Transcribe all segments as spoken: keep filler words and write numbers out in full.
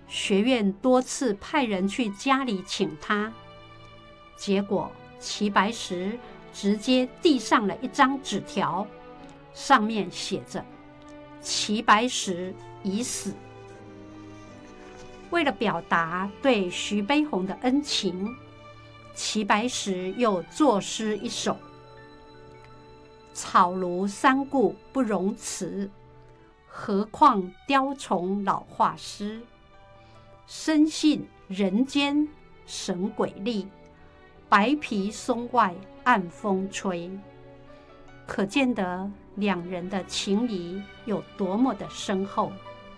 学院多次派人去家里请他，结果齐白石直接递上了一张纸条，上面写着齐白石已死。为了表达对徐悲鸿的恩情，齐白石又作诗一首：草庐三顾不容辞，何况雕虫老画师。深信人间神鬼力，白皮松外暗风吹。可见得两人的情谊有多么的深厚。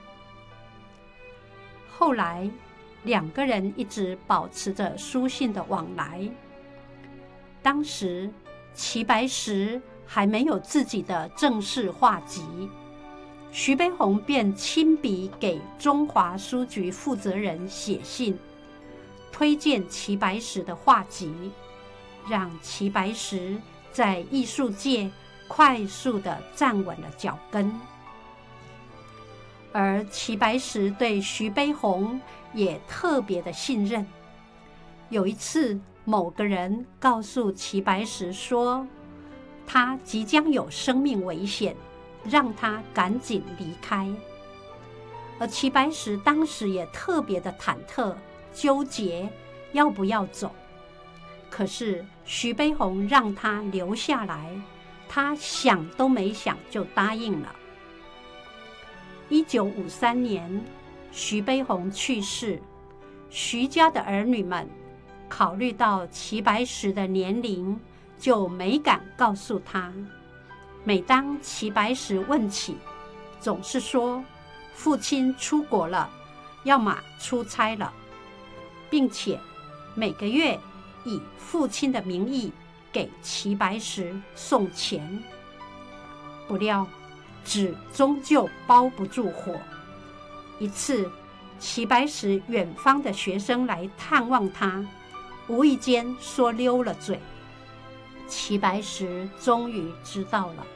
后来两个人一直保持着书信的往来。当时齐白石还没有自己的正式画集，徐悲鸿便亲笔给中华书局负责人写信，推荐齐白石的画集，让齐白石在艺术界快速地站稳了脚跟。而齐白石对徐悲鸿也特别的信任。有一次，某个人告诉齐白石说，他即将有生命危险，让他赶紧离开。而齐白石当时也特别的忐忑纠结要不要走，可是徐悲鸿让他留下来，他想都没想就答应了。一九五三年，徐悲鸿去世，徐家的儿女们考虑到齐白石的年龄，就没敢告诉他。每当齐白石问起，总是说父亲出国了，要么出差了，并且每个月以父亲的名义给齐白石送钱。不料纸终究包不住火。一次，齐白石远方的学生来探望他，无意间说溜了嘴，齐白石终于知道了。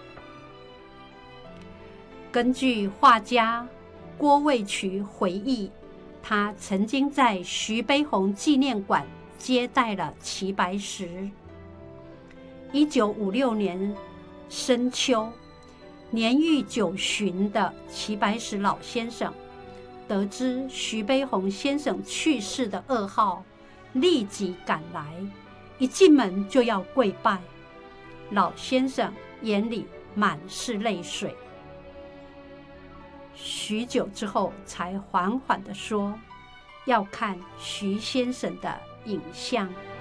根据画家郭卫渠回忆，他曾经在徐悲鸿纪念馆接待了齐白石。一九五六年深秋，年逾九旬的齐白石老先生得知徐悲鸿先生去世的噩耗，立即赶来，一进门就要跪拜。老先生眼里满是泪水，许久之后才缓缓地说，要看徐先生的影像。